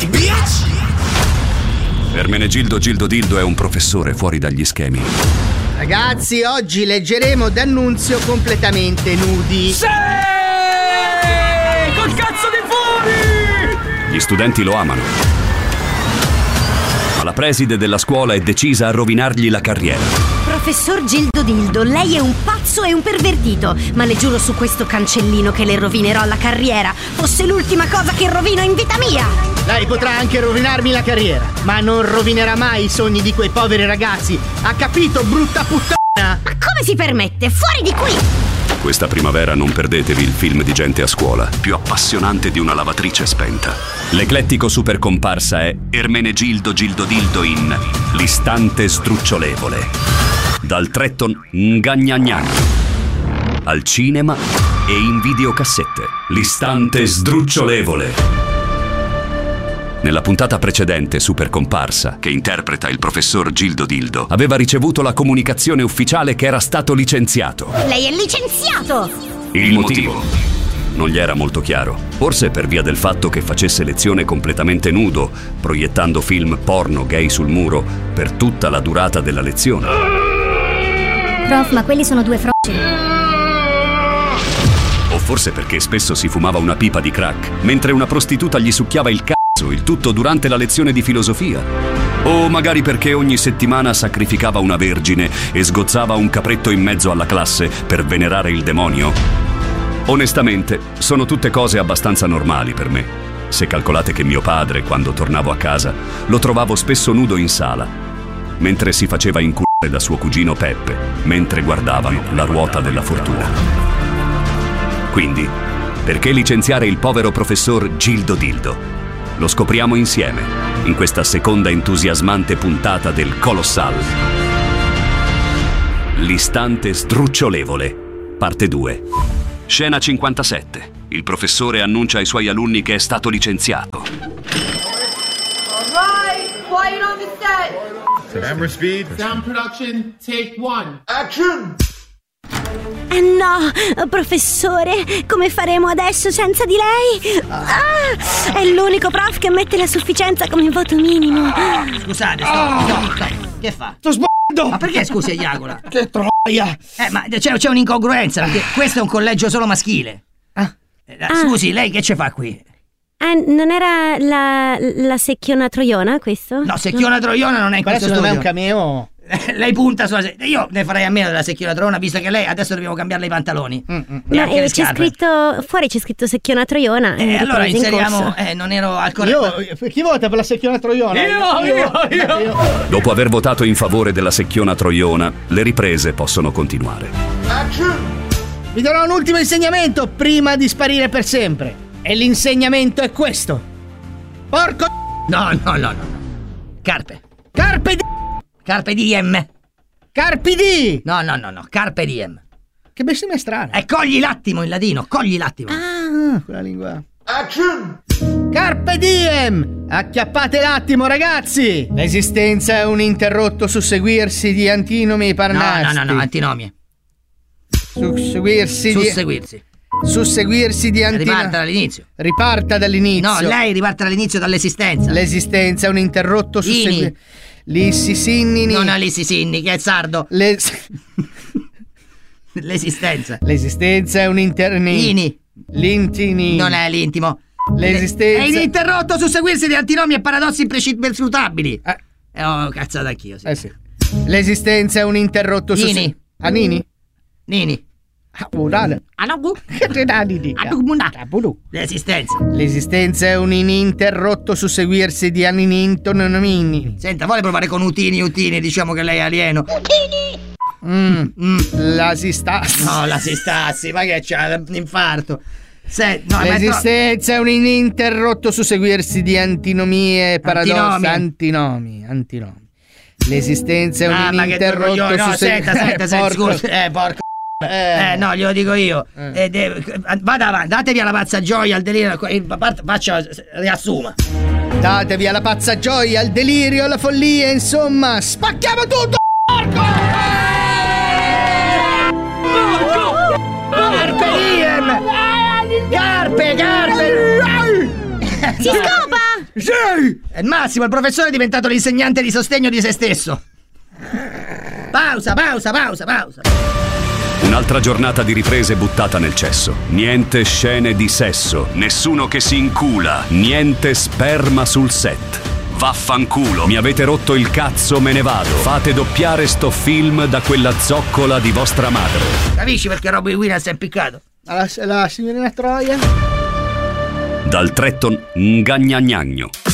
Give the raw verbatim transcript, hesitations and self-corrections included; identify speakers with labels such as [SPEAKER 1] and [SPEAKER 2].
[SPEAKER 1] Ermenegildo Gildo Dildo è un professore fuori dagli schemi.
[SPEAKER 2] Ragazzi, oggi leggeremo D'Annunzio completamente nudi.
[SPEAKER 3] Sì! Col cazzo di fuori!
[SPEAKER 1] Gli studenti lo amano, ma la preside della scuola è decisa a rovinargli la carriera.
[SPEAKER 4] Professor Gildo Dildo, lei è un pazzo e un pervertito, ma le giuro su questo cancellino che le rovinerò la carriera, fosse l'ultima cosa che rovino in vita mia.
[SPEAKER 2] Lei potrà anche rovinarmi la carriera, ma non rovinerà mai i sogni di quei poveri ragazzi. Ha capito, brutta puttana?
[SPEAKER 4] Ma come si permette? Fuori di qui!
[SPEAKER 1] Questa primavera non perdetevi il film di gente a scuola, più appassionante di una lavatrice spenta. L'eclettico super comparsa è Ermenegildo Gildo Dildo in L'istante sdrucciolevole. Dal Tretton Ngagnagnan. Al cinema e in videocassette. L'istante sdrucciolevole. Nella puntata precedente, Super Comparsa, che interpreta il professor Gildo Dildo, aveva ricevuto la comunicazione ufficiale che era stato licenziato.
[SPEAKER 4] Lei è licenziato!
[SPEAKER 1] Il motivo non gli era molto chiaro, forse per via del fatto che facesse lezione completamente nudo, proiettando film porno gay sul muro per tutta la durata della lezione.
[SPEAKER 5] Prof, ma quelli sono due froci.
[SPEAKER 1] O forse perché spesso si fumava una pipa di crack, mentre una prostituta gli succhiava il c***o, il tutto durante la lezione di filosofia. O magari perché ogni settimana sacrificava una vergine e sgozzava un capretto in mezzo alla classe per venerare il demonio. Onestamente, sono tutte cose abbastanza normali per me, se calcolate che mio padre, quando tornavo a casa, lo trovavo spesso nudo in sala, mentre si faceva inculare da suo cugino Peppe, mentre guardavano La ruota della fortuna. Quindi, perché licenziare il povero professor Gildo Dildo? Lo scopriamo insieme, in questa seconda entusiasmante puntata del Colossal. L'istante sdrucciolevole, parte due. Scena cinquantasette. Il professore annuncia ai suoi alunni che è stato licenziato.
[SPEAKER 6] Alright, quiet on the set.
[SPEAKER 7] Camera speed.
[SPEAKER 6] Sound production, take one. Action!
[SPEAKER 4] Eh no, professore, come faremo adesso senza di lei? Ah, è l'unico prof che mette la sufficienza come voto minimo.
[SPEAKER 8] Scusate, stop, stop, stop. Che fa?
[SPEAKER 2] Sto sbagliando!
[SPEAKER 8] Ma perché scusi Iagola?
[SPEAKER 2] Che troia!
[SPEAKER 8] Eh, ma c'è, c'è un'incongruenza, perché questo è un collegio solo maschile.
[SPEAKER 2] Ah.
[SPEAKER 8] Eh, Scusi, lei che ci fa qui?
[SPEAKER 4] Eh, non era la, la secchiona troiona questo?
[SPEAKER 8] No, secchiona troiona non è in questo
[SPEAKER 2] Questo
[SPEAKER 8] studio.
[SPEAKER 2] non è un cameo.
[SPEAKER 8] Lei punta sulla se- io ne farei a meno della secchiona troiona, visto che lei adesso dobbiamo cambiarle i pantaloni.
[SPEAKER 2] Mm, mm.
[SPEAKER 8] E
[SPEAKER 4] No,
[SPEAKER 8] anche
[SPEAKER 4] eh,
[SPEAKER 8] le
[SPEAKER 4] c'è
[SPEAKER 8] scarpe.
[SPEAKER 4] scritto fuori, c'è scritto secchiona troiona.
[SPEAKER 8] E
[SPEAKER 4] eh,
[SPEAKER 8] allora
[SPEAKER 4] ripresa in
[SPEAKER 8] inseriamo.
[SPEAKER 4] corso.
[SPEAKER 8] Eh, non ero al corretto.
[SPEAKER 2] Io, chi vota per la secchiona troiona?
[SPEAKER 3] Io, io, io.
[SPEAKER 1] Dopo aver votato in favore della secchiona troiona, le riprese possono continuare.
[SPEAKER 2] Vi darò un ultimo insegnamento prima di sparire per sempre. E l'insegnamento è questo. Porco
[SPEAKER 8] No, no, no, no, no. Carpe.
[SPEAKER 2] Carpe di...
[SPEAKER 8] Carpe diem.
[SPEAKER 2] Carpi di...
[SPEAKER 8] No, no, no, no. Carpe diem.
[SPEAKER 2] Che bestemmia strana.
[SPEAKER 8] E cogli l'attimo in ladino, cogli l'attimo.
[SPEAKER 2] Ah, quella lingua. Action! Carpe diem! Acchiappate l'attimo, ragazzi! L'esistenza è un interrotto susseguirsi di antinomi
[SPEAKER 8] No,
[SPEAKER 2] parnasti.
[SPEAKER 8] no, no, no, antinomie.
[SPEAKER 2] Susseguirsi di...
[SPEAKER 8] Susseguirsi.
[SPEAKER 2] Susseguirsi di antinomi...
[SPEAKER 8] Riparta dall'inizio.
[SPEAKER 2] Riparta dall'inizio.
[SPEAKER 8] No, lei riparte dall'inizio dall'esistenza.
[SPEAKER 2] L'esistenza è un interrotto susseguirsi... Lissisinnini...
[SPEAKER 8] Non è Lissisinni, che è sardo.
[SPEAKER 2] Le...
[SPEAKER 8] L'esistenza.
[SPEAKER 2] L'esistenza è un interni...
[SPEAKER 8] Ini.
[SPEAKER 2] L'intini...
[SPEAKER 8] Non è l'intimo.
[SPEAKER 2] L'esistenza...
[SPEAKER 8] È ininterrotto susseguirsi di antinomi e paradossi imprescrutabili.
[SPEAKER 2] Eh.
[SPEAKER 8] Eh, ho cazzato anch'io, sì.
[SPEAKER 2] Eh sì. L'esistenza è un interrotto
[SPEAKER 8] Nini.
[SPEAKER 2] susseguirsi... Anini?
[SPEAKER 8] Nini.
[SPEAKER 2] Ah, budale.
[SPEAKER 8] Anagu.
[SPEAKER 2] Che te dà di dica?
[SPEAKER 8] Adugmuna.
[SPEAKER 2] Ah, bulu.
[SPEAKER 8] L'esistenza.
[SPEAKER 2] L'esistenza è un ininterrotto susseguirsi di aninintonomini.
[SPEAKER 8] Senta, vuole provare con Utini, Utini, diciamo che lei è alieno.
[SPEAKER 2] Mm.
[SPEAKER 8] Mm.
[SPEAKER 2] La si sta...
[SPEAKER 8] No, la si stassi, ma che c'ha un infarto. Se, no, ma è tro-
[SPEAKER 2] L'esistenza è un ininterrotto susseguirsi di antinomie e paradossi.
[SPEAKER 8] Antinomi.
[SPEAKER 2] Antinomi. Antinomi. L'esistenza è un
[SPEAKER 8] Ah, ma che
[SPEAKER 2] ininterrotto
[SPEAKER 8] coglione. No,
[SPEAKER 2] susseguirsi...
[SPEAKER 8] senta, senta, senta,
[SPEAKER 2] porco-
[SPEAKER 8] scusi. Eh, porco.
[SPEAKER 2] Eh.
[SPEAKER 8] Eh, no, glielo dico io.
[SPEAKER 2] Eh.
[SPEAKER 8] Eh, deve- vada avanti, datevi alla pazza gioia, al delirio. il- part- Faccia, riassuma.
[SPEAKER 2] Datevi alla pazza gioia, al delirio, alla follia, insomma, spacchiamo tutto!
[SPEAKER 8] Carpe diem! Carpe, carpe!
[SPEAKER 4] Si scopa!
[SPEAKER 8] Sì! È il massimo, il professore è diventato l'insegnante di sostegno di se stesso. Pausa, pausa, pausa, pausa.
[SPEAKER 1] Un'altra giornata di riprese buttata nel cesso. Niente scene di sesso, nessuno che si incula, niente sperma sul set. Vaffanculo, mi avete rotto il cazzo, me ne vado. Fate doppiare sto film da quella zoccola di vostra madre.
[SPEAKER 8] Capisci perché Robin Williams è impiccato?
[SPEAKER 2] La, la signorina Troia?
[SPEAKER 1] Dal Tretton Ngagnagnagno.